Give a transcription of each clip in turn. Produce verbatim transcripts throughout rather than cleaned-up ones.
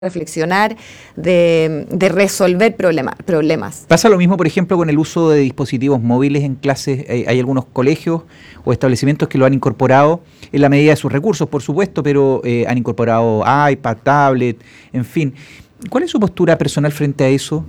reflexionar, de, de resolver problema, problemas. ¿Pasa lo mismo, por ejemplo, con el uso de dispositivos móviles en clases? Hay, hay algunos colegios o establecimientos que lo han incorporado en la medida de sus recursos, por supuesto, pero eh, han incorporado iPad, tablet, en fin. ¿Cuál es su postura personal frente a eso?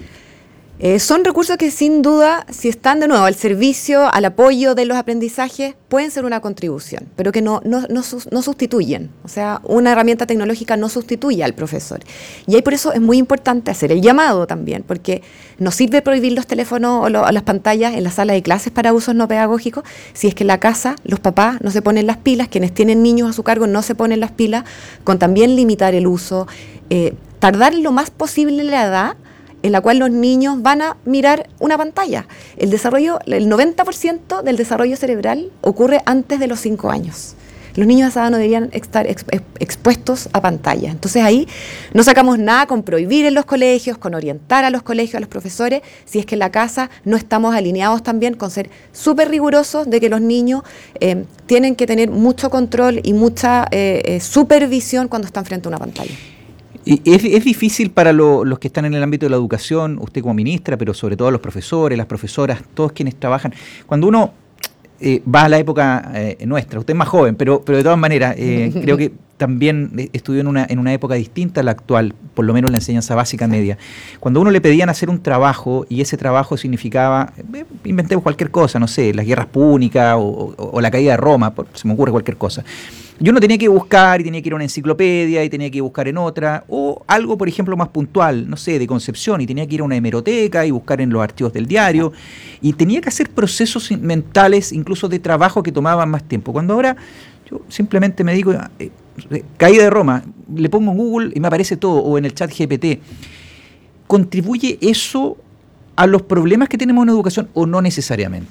Eh, son recursos que sin duda, si están de nuevo al servicio, al apoyo de los aprendizajes, pueden ser una contribución, pero que no, no, no, no sustituyen. O sea, una herramienta tecnológica no sustituye al profesor. Y ahí por eso es muy importante hacer el llamado también, porque no sirve prohibir los teléfonos o, lo, o las pantallas en la sala de clases para usos no pedagógicos, si es que en la casa los papás no se ponen las pilas, quienes tienen niños a su cargo no se ponen las pilas, con también limitar el uso, eh, tardar lo más posible la edad en la cual los niños van a mirar una pantalla. El desarrollo, el noventa por ciento del desarrollo cerebral ocurre antes de los cinco años. Los niños a esa edad no deberían estar ex, ex, expuestos a pantallas. Entonces ahí no sacamos nada con prohibir en los colegios, con orientar a los colegios, a los profesores, si es que en la casa no estamos alineados también con ser súper rigurosos de que los niños eh, tienen que tener mucho control y mucha eh, eh, supervisión cuando están frente a una pantalla. Y es, es difícil para lo, los que están en el ámbito de la educación, usted como ministra, pero sobre todo los profesores, las profesoras, todos quienes trabajan. Cuando uno eh, va a la época eh, nuestra, usted es más joven, pero, pero de todas maneras, eh, creo que también estudió en una, en una época distinta a la actual, por lo menos la enseñanza básica media. Cuando a uno le pedían hacer un trabajo y ese trabajo significaba, eh, inventemos cualquier cosa, no sé, las guerras púnicas o, o, o la caída de Roma, por, se me ocurre cualquier cosa. Yo no tenía que buscar y tenía que ir a una enciclopedia y tenía que buscar en otra, o algo, por ejemplo, más puntual, no sé, de Concepción, y tenía que ir a una hemeroteca y buscar en los archivos del diario, y tenía que hacer procesos mentales, incluso de trabajo, que tomaban más tiempo. Cuando ahora yo simplemente me digo, eh, caída de Roma, le pongo en Google y me aparece todo, o en el chat G P T. ¿Contribuye eso a los problemas que tenemos en educación o no necesariamente?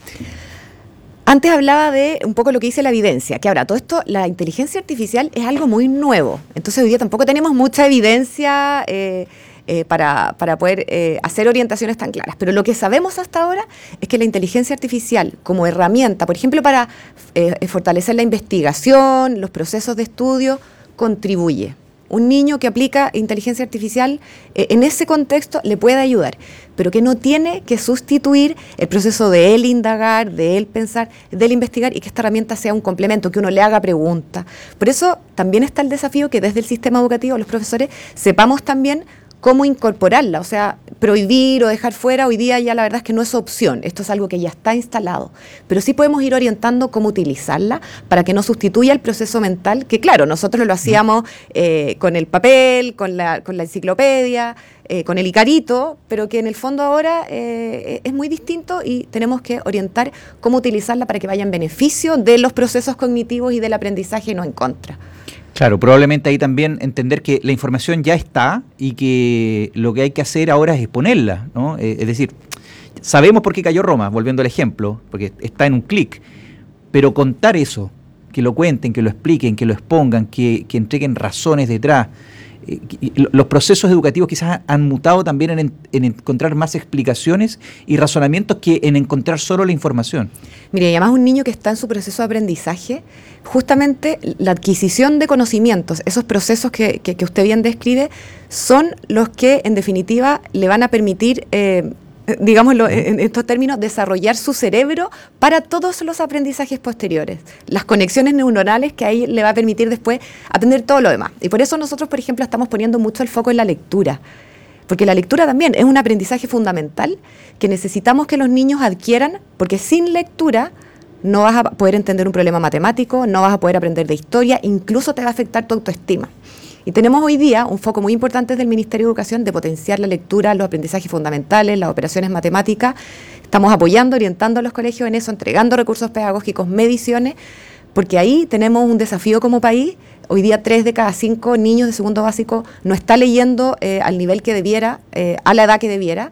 Antes hablaba de un poco lo que dice la evidencia, que ahora todo esto, la inteligencia artificial es algo muy nuevo, entonces hoy día tampoco tenemos mucha evidencia eh, eh, para, para poder eh, hacer orientaciones tan claras, pero lo que sabemos hasta ahora es que la inteligencia artificial como herramienta, por ejemplo, para eh, fortalecer la investigación, los procesos de estudio, contribuye. Un niño que aplica inteligencia artificial eh, en ese contexto le puede ayudar, pero que no tiene que sustituir el proceso de él indagar, de él pensar, de él investigar, y que esta herramienta sea un complemento, que uno le haga preguntas. Por eso también está el desafío que desde el sistema educativo los profesores sepamos también cómo incorporarla, o sea, prohibir o dejar fuera, hoy día ya la verdad es que no es opción, esto es algo que ya está instalado, pero sí podemos ir orientando cómo utilizarla para que no sustituya el proceso mental, que claro, nosotros lo hacíamos eh, con el papel, con la, con la enciclopedia, eh, con el Icarito, pero que en el fondo ahora eh, es muy distinto y tenemos que orientar cómo utilizarla para que vaya en beneficio de los procesos cognitivos y del aprendizaje y no en contra. Claro, probablemente ahí también entender que la información ya está y que lo que hay que hacer ahora es exponerla, ¿no? Eh, es decir, sabemos por qué cayó Roma, volviendo al ejemplo, porque está en un clic, pero contar eso, que lo cuenten, que lo expliquen, que lo expongan, que, que entreguen razones detrás. Eh, los procesos educativos quizás han mutado también en, en encontrar más explicaciones y razonamientos que en encontrar solo la información. Mire, y además un niño que está en su proceso de aprendizaje, justamente la adquisición de conocimientos, esos procesos que, que, que usted bien describe, son los que en definitiva le van a permitir, eh, digámoslo en estos términos, desarrollar su cerebro para todos los aprendizajes posteriores. Las conexiones neuronales que ahí le va a permitir después aprender todo lo demás. Y por eso nosotros, por ejemplo, estamos poniendo mucho el foco en la lectura. Porque la lectura también es un aprendizaje fundamental que necesitamos que los niños adquieran, porque sin lectura no vas a poder entender un problema matemático, no vas a poder aprender de historia, incluso te va a afectar tu autoestima. Y tenemos hoy día un foco muy importante del Ministerio de Educación de potenciar la lectura, los aprendizajes fundamentales, las operaciones matemáticas. Estamos apoyando, orientando a los colegios en eso, entregando recursos pedagógicos, mediciones, porque ahí tenemos un desafío como país. Hoy día tres de cada cinco niños de segundo básico no está leyendo eh, al nivel que debiera, eh, a la edad que debiera.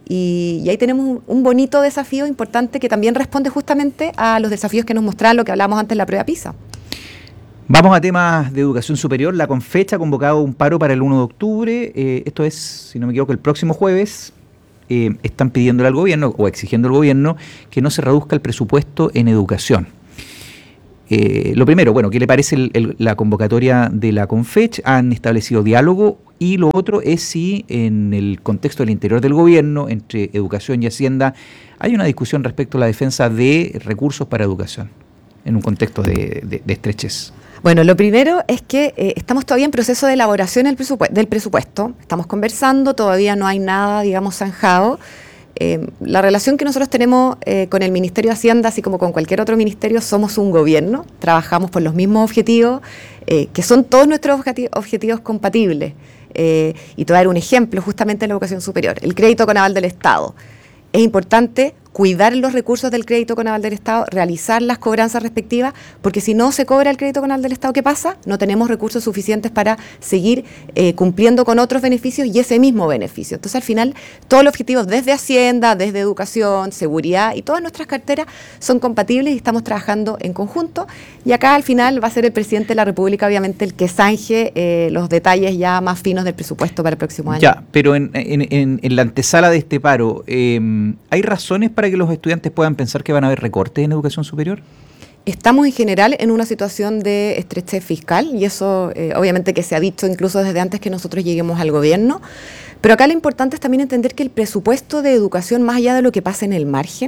Y, y ahí tenemos un, un bonito desafío importante que también responde justamente a los desafíos que nos mostraba lo que hablábamos antes en la prueba PISA. Vamos a temas de educación superior. La Confecha ha convocado un paro para el uno de octubre. Eh, esto es, si no me equivoco, el próximo jueves. Eh, están pidiéndole al gobierno o exigiendo al gobierno que no se reduzca el presupuesto en educación. Eh, lo primero, bueno, ¿qué le parece el, el, la convocatoria de la CONFECH? ¿Han establecido diálogo? Y lo otro es si en el contexto del interior del gobierno, entre educación y hacienda, hay una discusión respecto a la defensa de recursos para educación, en un contexto de, de, de estrechez. Bueno, lo primero es que eh, estamos todavía en proceso de elaboración del presupuesto, del presupuesto. Estamos conversando, todavía no hay nada, digamos, zanjado. Eh, la relación que nosotros tenemos eh, con el Ministerio de Hacienda, así como con cualquier otro ministerio, somos un gobierno, trabajamos por los mismos objetivos, eh, que son todos nuestros objeti- objetivos compatibles. Eh, y te voy a dar un ejemplo justamente en la educación superior, el crédito con aval del Estado. Es importante cuidar los recursos del crédito con aval del Estado, realizar las cobranzas respectivas, porque si no se cobra el crédito con aval del Estado, ¿qué pasa? No tenemos recursos suficientes para seguir eh, cumpliendo con otros beneficios y ese mismo beneficio. Entonces, al final, todos los objetivos desde Hacienda, desde Educación, Seguridad y todas nuestras carteras son compatibles y estamos trabajando en conjunto. Y acá, al final, va a ser el presidente de la República, obviamente, el que zanje eh, los detalles ya más finos del presupuesto para el próximo año. Ya, pero en, en, en, en la antesala de este paro, eh, ¿hay razones para para que los estudiantes puedan pensar que van a haber recortes en educación superior? Estamos en general en una situación de estrechez fiscal y eso eh, obviamente que se ha dicho incluso desde antes que nosotros lleguemos al gobierno, pero acá lo importante es también entender que el presupuesto de educación, más allá de lo que pasa en el margen,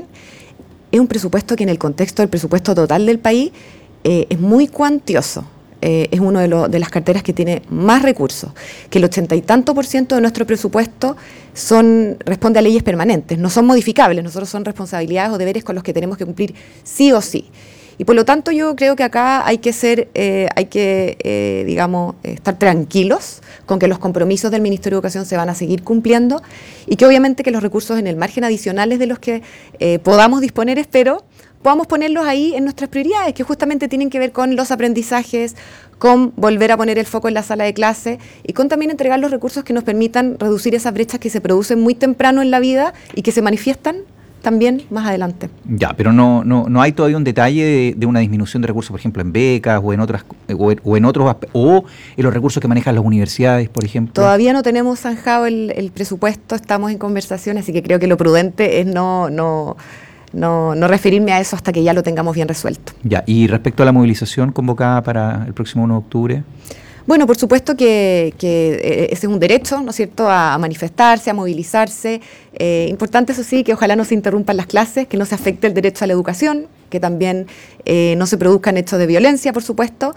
es un presupuesto que en el contexto del presupuesto total del país eh, es muy cuantioso. Eh, es una de, lo, de las carteras que tiene más recursos, que el ochenta y tanto por ciento de nuestro presupuesto son, responde a leyes permanentes, no son modificables, nosotros son responsabilidades o deberes con los que tenemos que cumplir sí o sí. Y por lo tanto yo creo que acá hay que ser, eh, hay que, eh, digamos, estar tranquilos con que los compromisos del Ministerio de Educación se van a seguir cumpliendo y que obviamente que los recursos en el margen adicionales de los que eh, podamos disponer, espero, podamos ponerlos ahí en nuestras prioridades, que justamente tienen que ver con los aprendizajes, con volver a poner el foco en la sala de clase y con también entregar los recursos que nos permitan reducir esas brechas que se producen muy temprano en la vida y que se manifiestan también más adelante. Ya, pero no no no hay todavía un detalle de, de una disminución de recursos, por ejemplo, en becas o en otras o en, o en otros o en los recursos que manejan las universidades, por ejemplo. Todavía no tenemos zanjado el, el presupuesto, estamos en conversación, así que creo que lo prudente es no no No, no referirme a eso hasta que ya lo tengamos bien resuelto. Ya, y respecto a la movilización convocada para el próximo uno de octubre. Bueno, por supuesto que, que ese es un derecho, ¿no es cierto?, a manifestarse, a movilizarse. Eh, importante, eso sí, que ojalá no se interrumpan las clases, que no se afecte el derecho a la educación, que también eh, no se produzcan hechos de violencia, por supuesto.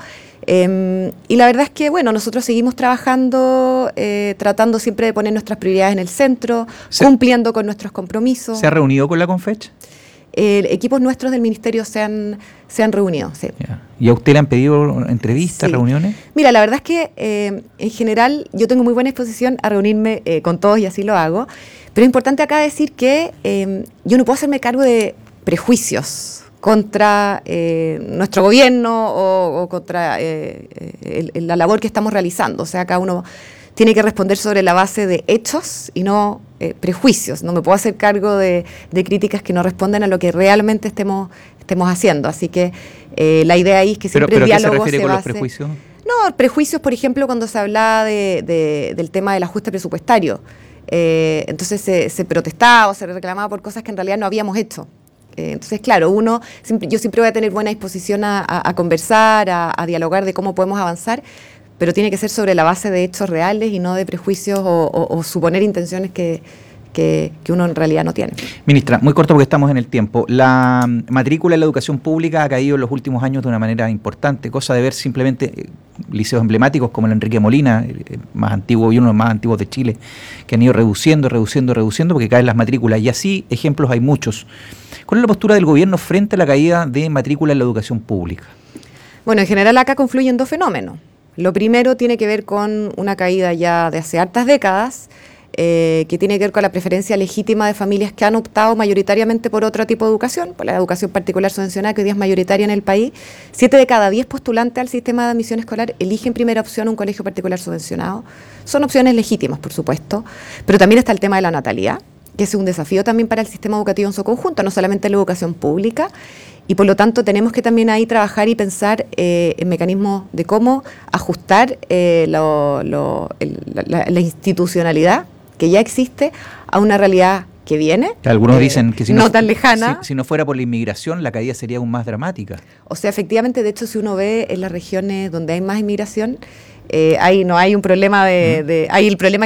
Eh, y la verdad es que, bueno, nosotros seguimos trabajando, eh, tratando siempre de poner nuestras prioridades en el centro, ¿Se, cumpliendo con nuestros compromisos. ¿Se ha reunido con la CONFECH? Eh, equipos nuestros del ministerio se han, se han reunido, sí. Yeah. ¿Y a usted le han pedido entrevistas, sí. reuniones? Mira, la verdad es que eh, en general yo tengo muy buena disposición a reunirme eh, con todos y así lo hago, pero es importante acá decir que eh, yo no puedo hacerme cargo de prejuicios contra eh, nuestro gobierno o, o contra eh, el, el, la labor que estamos realizando. O sea, cada uno tiene que responder sobre la base de hechos y no eh, prejuicios. No me puedo hacer cargo de, de críticas que no responden a lo que realmente estemos, estemos haciendo. Así que eh, la idea ahí es que siempre pero, pero el diálogo ¿qué se refiere se con base... los prejuicios? No, prejuicios, por ejemplo, cuando se hablaba de, de, del tema del ajuste presupuestario. Eh, entonces se, se protestaba o se reclamaba por cosas que en realidad no habíamos hecho. Eh, entonces, claro, uno siempre, yo siempre voy a tener buena disposición a, a, a conversar, a, a dialogar de cómo podemos avanzar, pero tiene que ser sobre la base de hechos reales y no de prejuicios o, o, o suponer intenciones que, que, que uno en realidad no tiene. Ministra, muy corto porque estamos en el tiempo. La matrícula en la educación pública ha caído en los últimos años de una manera importante, cosa de ver simplemente eh, liceos emblemáticos como el Enrique Molina, eh, más antiguo y uno de los más antiguos de Chile, que han ido reduciendo, reduciendo, reduciendo porque caen las matrículas. Y así ejemplos hay muchos. ¿Cuál es la postura del gobierno frente a la caída de matrícula en la educación pública? Bueno, en general acá confluyen dos fenómenos. Lo primero tiene que ver con una caída ya de hace hartas décadas, eh, que tiene que ver con la preferencia legítima de familias que han optado mayoritariamente por otro tipo de educación, por la educación particular subvencionada, que hoy día es mayoritaria en el país. Siete de cada diez postulantes al sistema de admisión escolar eligen primera opción un colegio particular subvencionado. Son opciones legítimas, por supuesto, pero también está el tema de la natalidad, que es un desafío también para el sistema educativo en su conjunto, no solamente la educación pública, y por lo tanto tenemos que también ahí trabajar y pensar eh, en mecanismos de cómo ajustar eh, lo, lo, el, la, la institucionalidad que ya existe a una realidad que viene. Algunos eh, dicen que si no, no tan lejana. Si, si no fuera por la inmigración, la caída sería aún más dramática. O sea, efectivamente, de hecho, si uno ve en las regiones donde hay más inmigración, eh, ahí no hay un problema de, de hay el problema